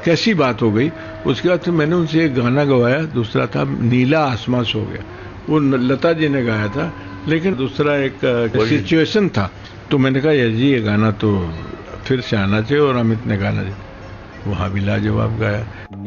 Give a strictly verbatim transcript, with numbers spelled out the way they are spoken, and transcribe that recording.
कैसी बात हो गई। उसके बाद फिर मैंने उनसे एक गाना गवाया, दूसरा था नीला आसमां सो गया, वो लता जी ने गाया था, लेकिन दूसरा एक सिचुएशन था। तो मैंने कहा यार जी ये गाना तो फिर से आना चाहिए, और अमित ने गाना वहाँ भी लाजवाब गाया।